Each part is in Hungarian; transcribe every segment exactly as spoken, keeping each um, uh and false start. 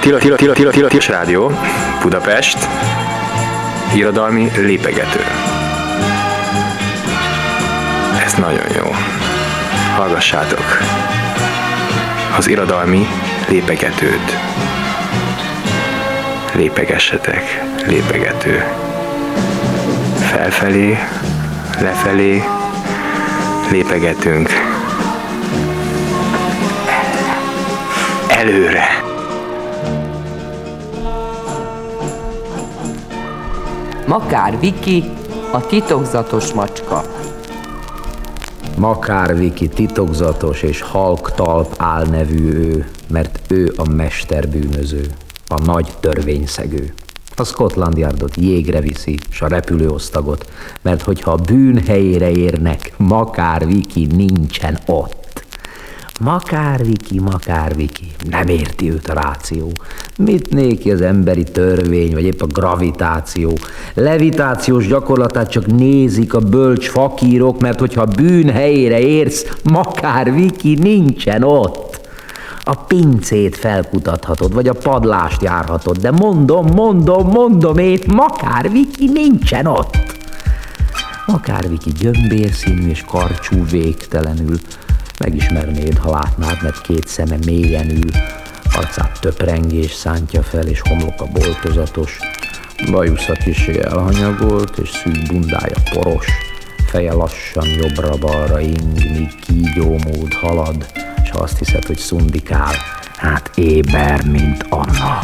Tila, tila, tila, tila, tila, tila, rádió, Budapest, irodalmi lépegető. Ez nagyon jó. Hallgassátok az irodalmi lépegetőt. Lépegessetek, lépegető. Felfelé, lefelé, lépegetünk. Előre. Makár Viki, a titokzatos macska. Makár Viki titokzatos és halk talp álnevű ő, mert ő a mesterbűnöző, a nagy törvényszegő. A Scotland Yardot jégre viszi, s a repülőosztagot, mert hogyha a bűn helyére érnek, Makár Viki nincsen ott. Makár Viki, Makár Viki, nem érti őt a ráció. Mit néki az emberi törvény, vagy épp a gravitáció? Levitációs gyakorlatát csak nézik a bölcs fakírok, mert hogyha a bűn helyére érsz, Makár Viki nincsen ott. A pincét felkutathatod, vagy a padlást járhatod, de mondom, mondom, mondom ét, Makár Viki nincsen ott. Makár Viki gyömbérszínű és karcsú végtelenül. Megismernéd, ha látnád, mert két szeme mélyen ül, arcát töprengés szántja fel, és homloka boltozatos, bajusza kissé elhanyagolt, és szűk bundája poros, feje lassan jobbra-balra ing, míg kígyómód halad, s ha azt hiszed, hogy szundikál, hát éber, mint a nap.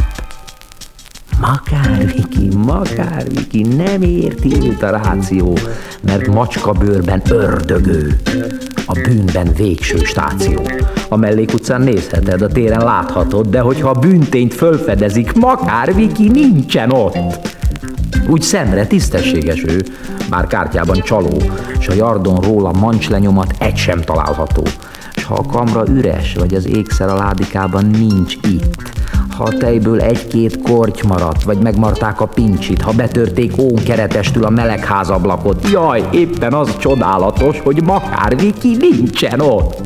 Makár Viki, Makár Viki, nem érti őt a ráció, mert macskabőrben ördögő, a bűnben végső stáció. A mellékutcán nézheted, a téren láthatod, de hogyha a bűntényt fölfedezik, Makár Viki nincsen ott. Úgy szemre tisztességes ő, bár kártyában csaló, s a Yardon róla mancslenyomat egy sem található. S ha a kamra üres, vagy az ékszer a ládikában nincs itt, ha a tejből egy-két korty maradt, vagy megmarták a pincsit, ha betörték ónkeretestül a melegházablakot, jaj, éppen az csodálatos, hogy Makár Viki nincsen ott.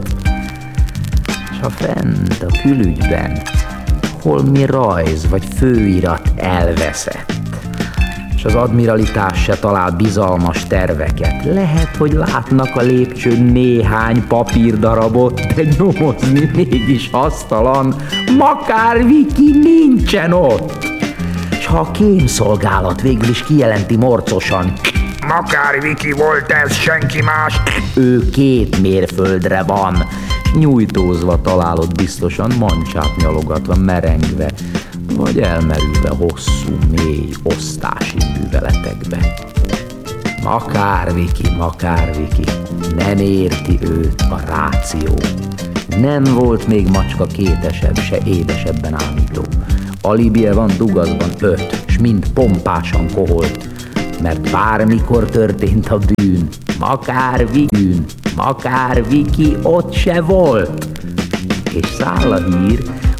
S ha fent a külügyben holmi rajz vagy főirat elveszett, és az admiralitás se talál bizalmas terveket, lehet, hogy látnak a lépcsőn néhány papírdarabot, de nyomozni mégis hasztalan, Makár Viki nincsen ott. És ha a kémszolgálat végül is kijelenti morcosan, Makár Viki volt ez, senki más, ő két mérföldre van, és nyújtózva találod biztosan, mancsát nyalogatva, merengve, vagy elmerülve hosszú, mély osztási műveletekbe. Makár Viki, Makár Viki, nem érti őt a ráció. Nem volt még macska kétesebb, se édesebben ámító. Alibije van dugazban öt, s mind pompásan koholt, mert bármikor történt a bűn, Makár Viki, Makár Viki ott se volt. És száll a hír,